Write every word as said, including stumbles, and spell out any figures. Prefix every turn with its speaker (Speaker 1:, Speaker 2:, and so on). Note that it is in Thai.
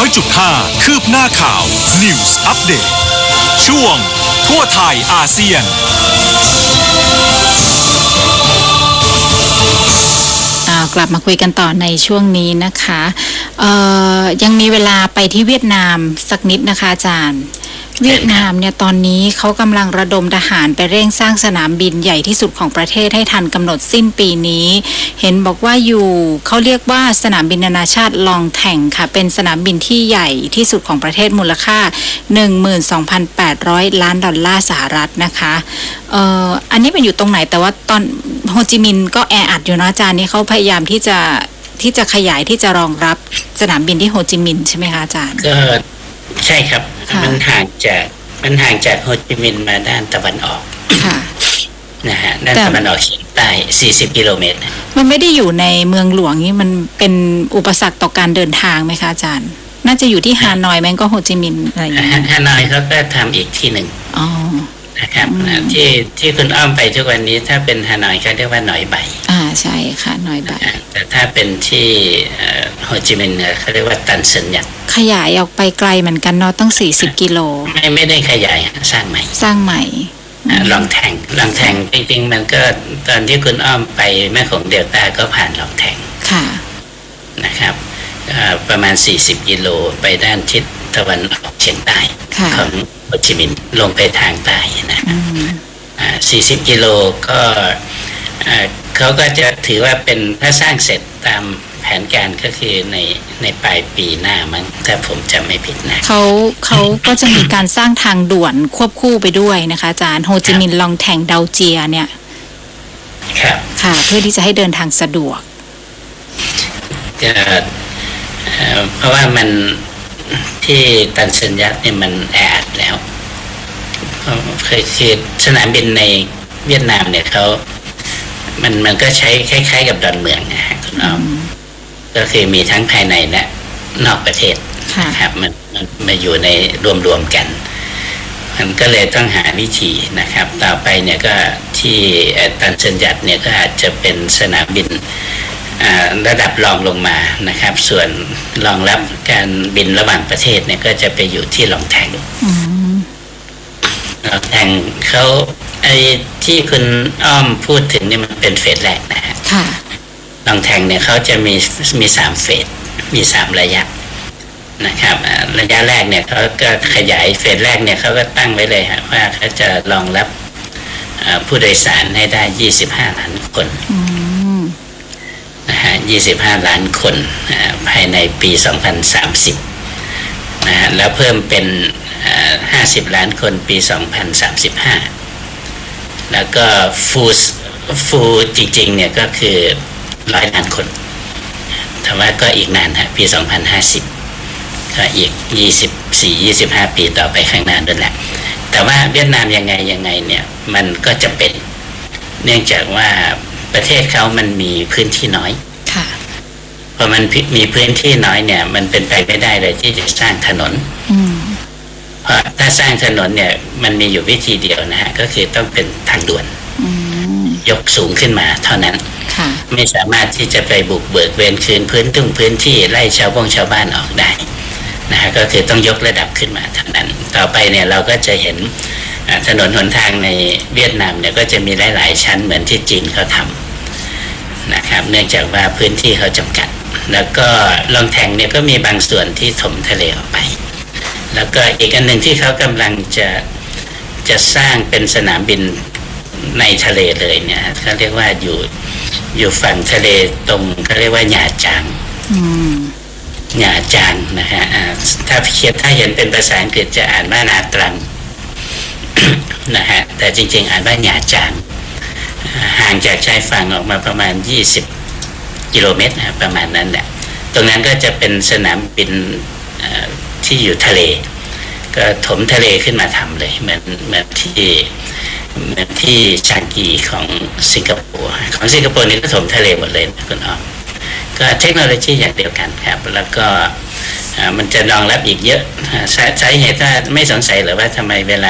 Speaker 1: อยจุดห้า คืบหน้าข่าว News Update ช่วงทั่วไทยอาเซียน
Speaker 2: กลับมาคุยกันต่อในช่วงนี้นะคะยังมีเวลาไปที่เวียดนามสักนิดนะคะอาจารย์เวียดนามเนี่ยตอนนี้เขากำลังระดมทหารไปเร่งสร้างสนามบินใหญ่ที่สุดของประเทศให้ทันกำหนดสิ้นปีนี้เห็นบอกว่าอยู่เขาเรียกว่าสนามบินนานาชาติลองแท่งค่ะเป็นสนามบินที่ใหญ่ที่สุดของประเทศมูลค่า หนึ่งหมื่นสองพันแปดร้อย ล้านดอลลาร์สหรัฐนะคะเอ่ออันนี้เป็นอยู่ตรงไหนแต่ว่าตอนโฮจิมินห์ก็แออัดอยู่นะอาจารย์นี่เขาพยายามที่จะที่จะขยายที่จะรองรับสนามบินที่โฮจิมินห์ใช่ไหมคะอาจารย์
Speaker 3: ก็ใช่ครับมันห่างจากมันห่างจากโฮจิมินห์มาด้านตะวันออกนะฮะด้านตะวันออกเฉียงใต้สี่สิบกิโลเมตร
Speaker 2: มันไม่ได้อยู่ในเมืองหลวงนี่มันเป็นอุปสรรคต่อการเดินทางไหมคะอาจารย์น่าจะอยู่ที่ฮานอยแมงก็โฮจิมินห์อะไรอย่างเงี้ย
Speaker 3: ฮานอยเขาก็ทำอีกที่หนึ่งนะครับที่ที่คุณอ้อมไปทุกวันนี้ถ้าเป็นฮานอยเขาเรียกว่าหนอยใบ
Speaker 2: อ่าใช่ค่ะหนอยใบ
Speaker 3: แต่ถ้าเป็นที่โฮจิมินห์เขาเรียกว่าตันเซินยัก
Speaker 2: ขยายออกไปไกลเหมือนกันเนาะต้องสี่สิบกิโล
Speaker 3: ไม่ไม่ได้ขยายสร้างใหม่
Speaker 2: สร้างใหม่
Speaker 3: ลองแทงลองแทงจริงๆมันก็ตอนที่คุณอ้อมไปแม่ของเดลต้าก็ผ่านลองแทง
Speaker 2: ค่ะ
Speaker 3: นะครับประมาณสี่สิบกิโลไปด้านทิศตะวันออกเฉียงใต้ของโฮจิมินห์ลงไปทางใต้นะสี่สิบกิโลก็เขาก็จะถือว่าเป็นถ้าสร้างเสร็จตามแผนการก็คือในในปลายปีหน้ามั้งถ้าผมจำไม่ผิดนะ
Speaker 2: เขาเขาก็จะมีการสร้างทางด่วนควบคู่ไปด้วยนะคะอาจารย์โฮจิมินห์ลองแทงเดาเจียเนี่ย
Speaker 3: ครับ
Speaker 2: ค่ะเพื่อที่จะให้เดินทางสะดวก
Speaker 3: เพราะว่ามันที่ตันเซินยักเนี่ยมันแออัดแล้วเคยคือสนามบินในเวียดนามเนี่ยเขามันมันก็ใช้คล้ายๆกับดอนเมืองนะฮะคุณอ้อมก็คือมีทั้งภายในและนอกประเทศนะครับมันมันมาอยู่ในรวมๆกันมันก็เลยต้องหาวิธีนะครับต่อไปเนี่ยก็ที่ตันเซินยักเนี่ยก็อาจจะเป็นสนามบินระดับรองลงมานะครับส่วนรองรับการบินระหว่างประเทศเนี่ยก็จะไปอยู่ที่ลองแทงลองแทงเขาไอ้ที่คุณอ้อมพูดถึงนี่มันเป็นเฟสแรกนะฮะลองแทงเนี่ยเขาจะมีมีสามเฟสมีสามระยะนะครับระยะแรกเนี่ยเขาก็ขยายเฟสแรกเนี่ยเขาก็ตั้งไว้เลยฮะว่าเขาจะรองรับผู้โดยสารให้ได้ยี่สิบห้าล้านคนนะฮะยี่สิบห้าล้านคนภายในปีสองพันสามสิบนะฮะแล้วเพิ่มเป็นห้าสิบล้านคนปีสองพันสามสิบห้าแล้วก็ฟูฟูจริงๆเนี่ยก็คือร้อยล้านคนแต่ว่าก็อีกนานฮะปีสองพันห้าสิบก็อีกยี่สิบสี่ ยี่สิบห้าปีต่อไปข้างหน้าด้วยแหละแต่ว่าเวียดนามยังไงยังไงเนี่ยมันก็จะเป็นเนื่องจากว่าประเทศเขามันมีพื้นที่น้อยพอมันมีพื้นที่น้อยเนี่ยมันเป็นไปไม่ได้เลยที่จะสร้างถนนเพราะถ้าสร้างถนนเนี่ยมันมีอยู่วิธีเดียวนะฮะก็คือต้องเป็นทางด่วนยกสูงขึ้นมาเท่านั้นไม่สามารถที่จะไปบุกเบิกเวรคืนพื้นทุ่งพื้นที่ไล่ชาวบ้านชาวบ้านออกได้นะฮะก็คือต้องยกระดับขึ้นมาเท่านั้นต่อไปเนี่ยเราก็จะเห็นถนนหนทางในเวียดนามเนี่ยก็จะมีหลายๆชั้นเหมือนที่จีนเขาทำนะครับเนื่องจากว่าพื้นที่เขาจำกัดแล้วก็ลองแทงเนี่ยก็มีบางส่วนที่ถมทะเลออกไปแล้วก็อีกอันหนึ่งที่เขากำลังจะจะสร้างเป็นสนามบินในทะเลเลยเนี่ยเขาเรียกว่าอยู่อยู่ฝั่งทะเลตรงเขาเรียกว่าหยาจางหยาจางนะฮะถ้าเขียนถ้าเห็นเป็นภาษาอังกฤษจะอ่านว่านาตรังนะฮะแต่จริงๆอ่านว่าหยาจางห่างจากชายฝั่งออกมาประมาณยี่สิบกิโลเมตรนะประมาณนั้นแหละตรงนั้นก็จะเป็นสนามบินที่อยู่ทะเลก็ถมทะเลขึ้นมาทำเลยเหมือนเหมือนที่เหมือนที่ชางกีของสิงคโปร์ของสิงคโปร์นี่ก็ถมทะเลหมดเลยคุณอ้อมก็เทคโนโลยีอย่างเดียวกันครับแล้วก็มันจะรองรับอีกเยอะสาเหตุถ้าไม่สงสัยหรือว่าทำไมเวลา